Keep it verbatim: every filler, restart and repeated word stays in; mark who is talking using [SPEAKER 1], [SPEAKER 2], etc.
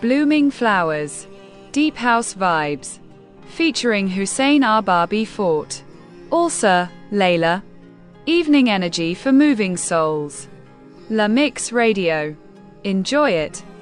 [SPEAKER 1] Blooming Flowers. Deep House Vibes. Featuring Hussein Arbabi Fort. Also, Layla. Evening Energy for Moving Souls. La Mix Radio. Enjoy it.